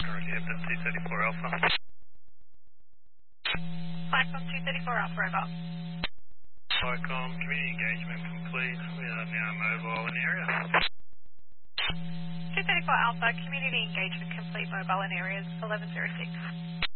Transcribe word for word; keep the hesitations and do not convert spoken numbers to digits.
Hampton two thirty-four Alpha. Flightcom two thirty-four Alpha, over. Flightcom, community engagement complete. We are now mobile in area. two thirty-four Alpha, community engagement complete, mobile in areas eleven zero six.